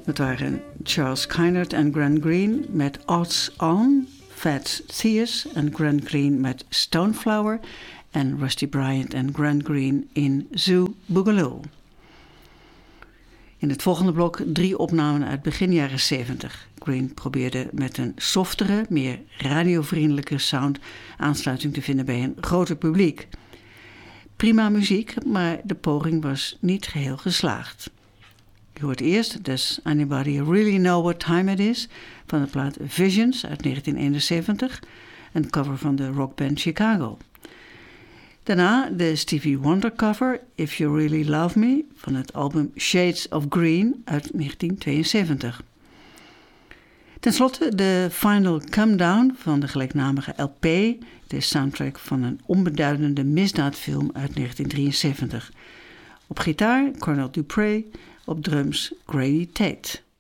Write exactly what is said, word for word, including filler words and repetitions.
Het waren Charles Kynard en Grant Green met Odds On, Fats Thiers en Grant Green met Stoneflower en Rusty Bryant en Grant Green in Zoo Boogaloo. In het volgende blok drie opnamen uit begin jaren zeventig. Green probeerde met een softere, meer radiovriendelijke sound aansluiting te vinden bij een groter publiek. Prima muziek, maar de poging was niet geheel geslaagd. Je hoort eerst Does Anybody Really Know What Time It Is van de plaat Visions uit negentien eenenzeventig, een cover van de rockband Chicago. Daarna de Stevie Wonder cover If You Really Love Me van het album Shades of Green uit negentien tweeënzeventig. Ten slotte de Final Come Down van de gelijknamige L P, de soundtrack van een onbeduidende misdaadfilm uit negentien drieënzeventig. Op gitaar Cornell Dupree, op drums Grady Tate.